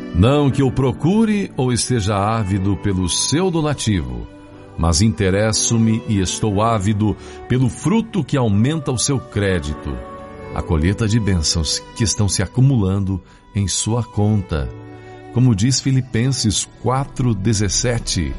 Não que eu procure ou esteja ávido pelo seu donativo, mas interesso-me e estou ávido pelo fruto que aumenta o seu crédito, a colheita de bênçãos que estão se acumulando em sua conta, como diz Filipenses 4,17.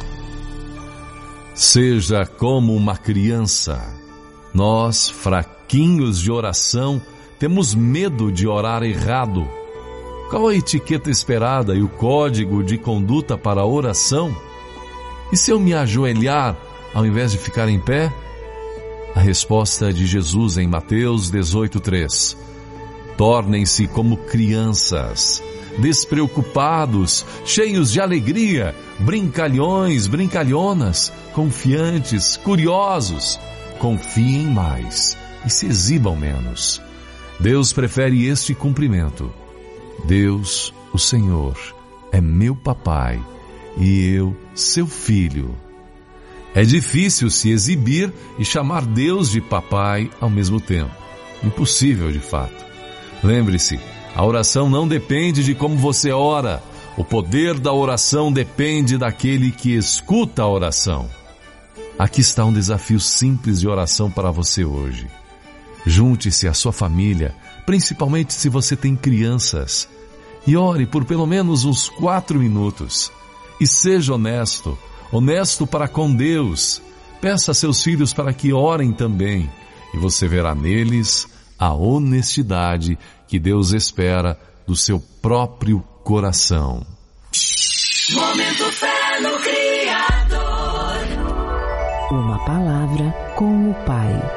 Seja como uma criança. Nós, fraquinhos de oração, temos medo de orar errado. Qual a etiqueta esperada e o código de conduta para a oração? E se eu me ajoelhar ao invés de ficar em pé? A resposta de Jesus em Mateus 18,3. Tornem-se como crianças, despreocupados, cheios de alegria, brincalhões, brincalhonas, confiantes, curiosos. Confiem mais e se exibam menos. Deus prefere este cumprimento. Deus, o Senhor, é meu papai e eu, seu filho. É difícil se exibir e chamar Deus de papai ao mesmo tempo. Impossível, de fato. Lembre-se, a oração não depende de como você ora. O poder da oração depende daquele que escuta a oração. Aqui está um desafio simples de oração para você hoje. Junte-se à sua família, principalmente se você tem crianças, e ore por pelo menos uns 4 minutos. E seja honesto para com Deus. Peça a seus filhos para que orem também, e você verá neles a honestidade que Deus espera do seu próprio coração. Momento Fé no Criador. Uma palavra com o Pai.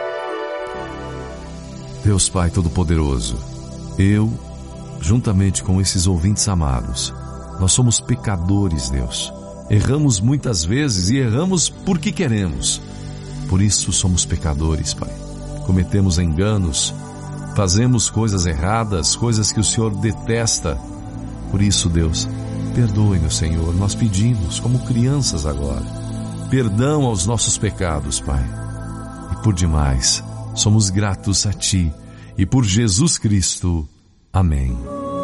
Deus Pai Todo-Poderoso, eu, juntamente com esses ouvintes amados, nós somos pecadores, Deus. Erramos muitas vezes e erramos porque queremos. Por isso somos pecadores, Pai. Cometemos enganos, fazemos coisas erradas, coisas que o Senhor detesta. Por isso, Deus, perdoe-nos, Senhor. Nós pedimos, como crianças agora, perdão aos nossos pecados, Pai. E por demais, somos gratos a Ti e por Jesus Cristo. Amém.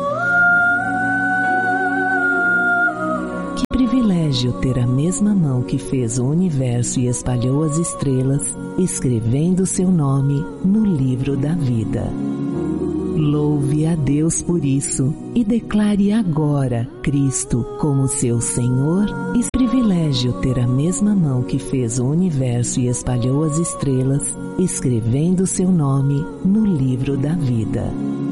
Que privilégio ter a mesma mão que fez o universo e espalhou as estrelas, escrevendo seu nome no livro da vida. Louve a Deus por isso e declare agora Cristo como seu Senhor. E privilégio ter a mesma mão que fez o universo e espalhou as estrelas, escrevendo seu nome no livro da vida.